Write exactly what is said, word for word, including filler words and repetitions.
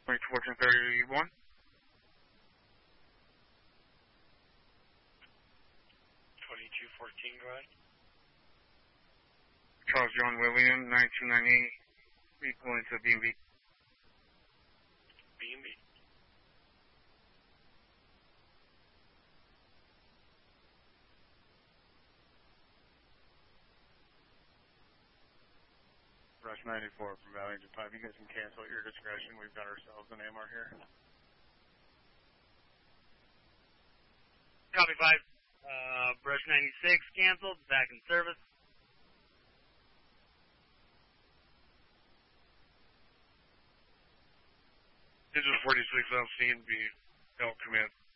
twenty-two fourteen thirty-one. twenty-two fourteen, go ahead. Charles John William, nine two nine eight, equaling to B and B. B and B. Rush ninety-four from Vallington Pipe. You guys can cancel at your discretion. We've got ourselves an A M R here. Copy five. Uh, Brush ninety-six canceled. Back in service. Digital forty-six L C and B, L command.